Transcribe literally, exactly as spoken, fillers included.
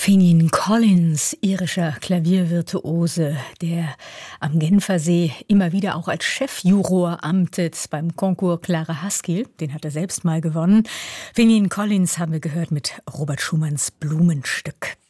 Finian Collins, irischer Klaviervirtuose, der am Genfersee immer wieder auch als Chefjuror amtet beim Concours Clara Haskell. Den hat er selbst mal gewonnen. Finian Collins haben wir gehört mit Robert Schumanns Blumenstück.